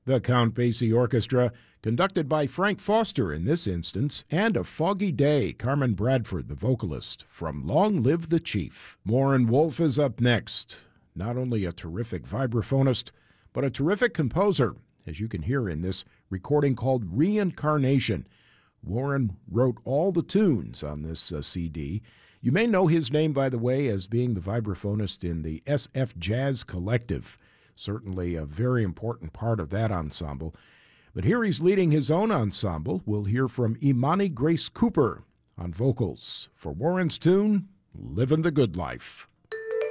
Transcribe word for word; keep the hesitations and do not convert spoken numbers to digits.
The Count Basie Orchestra, conducted by Frank Foster in this instance, and A Foggy Day, Carmen Bradford, the vocalist, from Long Live the Chief. Warren Wolf is up next. Not only a terrific vibraphonist, but a terrific composer, as you can hear in this recording called Reincarnation. Warren wrote all the tunes on this uh, C D. You may know his name, by the way, as being the vibraphonist in the S F Jazz Collective. Certainly a very important part of that ensemble. But here he's leading his own ensemble. We'll hear from Imani Grace Cooper on vocals for Warren's tune, Livin' the Good Life.